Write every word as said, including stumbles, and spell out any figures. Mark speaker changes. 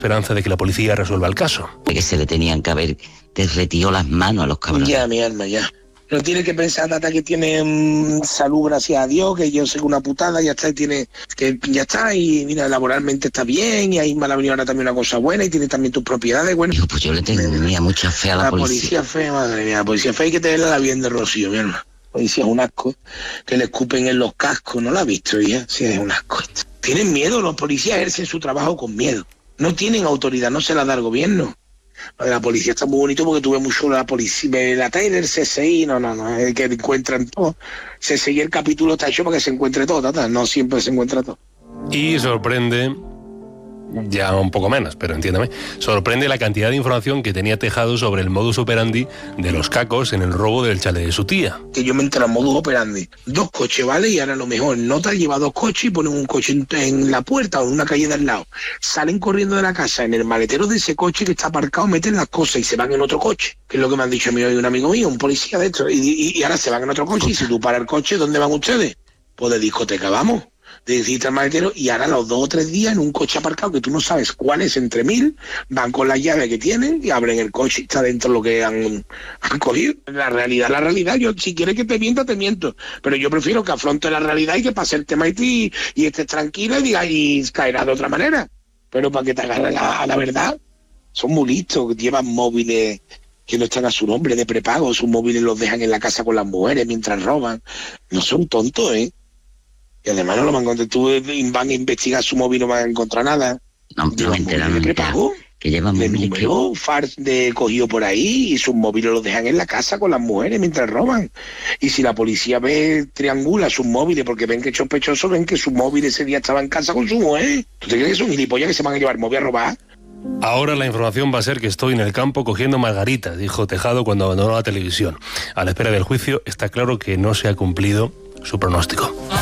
Speaker 1: esperanza de que la policía resuelva el caso.
Speaker 2: Que se le tenían que haber derretido las manos a los cabrones.
Speaker 3: Ya, mi alma, ya. No tiene que pensar, Tata, que tiene mmm, salud, gracias a Dios, que yo soy una putada, ya está, y tiene, que ya está, y mira, laboralmente está bien, y ahí me ha venido ahora también una cosa buena, y tiene también tus propiedades, bueno.
Speaker 2: Digo, pues yo le tenía mucha fe a la,
Speaker 3: la
Speaker 2: policía.
Speaker 3: La policía fe, madre mía, la policía fe hay que tenerla bien de Rocío, mi hermano. La policía es un asco, que le escupen en los cascos, ¿no la has visto ya? Sí, es un asco esto. Tienen miedo, los policías ejercen su trabajo con miedo. No tienen autoridad, no se la da el gobierno. La policía está muy bonito porque tuve mucho la policía, la Tyler, C S I, no, no, no, es que encuentran todo. C S I el capítulo está hecho para que se encuentre todo, tata, no siempre se encuentra todo.
Speaker 1: Y sorprende, ya un poco menos, pero entiéndeme, sorprende la cantidad de información que tenía Tejado sobre el modus operandi de los cacos en el robo del chalet de su tía.
Speaker 3: Que yo me enteré en modus operandi. Dos coches, ¿vale? Y ahora a lo mejor Nota lleva dos coches y ponen un coche en, en la puerta o en una calle de al lado. Salen corriendo de la casa en el maletero de ese coche que está aparcado, meten las cosas y se van en otro coche. Que es lo que me han dicho a mí hoy un amigo mío, un policía de esto. Y, y, y ahora se van en otro coche y si tú paras el coche, ¿dónde van ustedes? Pues de discoteca vamos. De decirte al maletero, y ahora los dos o tres días en un coche aparcado que tú no sabes cuál es entre mil, van con la llave que tienen y abren el coche y está dentro lo que han, han cogido. La realidad, la realidad, yo si quieres que te mienta, te miento, pero yo prefiero que afronte la realidad y que pase el tema y, y estés tranquila y digas, y caerás de otra manera, pero para que te agarre la, a la verdad, son muy listos, llevan móviles que no están a su nombre de prepago, sus móviles los dejan en la casa con las mujeres mientras roban, no son tontos, ¿eh? Y además no lo van a encontrar, tú van a investigar su móvil y no van a encontrar nada.
Speaker 2: No, no me enteran, no me enteran. Que llevan móviles que...
Speaker 3: fars de cogido por ahí y sus móviles los dejan en la casa con las mujeres mientras roban. Y si la policía ve, triangula sus móviles porque ven que es sospechoso, ven que su móvil ese día estaba en casa con su mujer. ¿Tú te crees que son gilipollas que se van a llevar móvil a robar?
Speaker 1: Ahora la información va a ser que estoy en el campo cogiendo margaritas, dijo Tejado cuando abandonó la televisión. A la espera del juicio está claro que no se ha cumplido su pronóstico.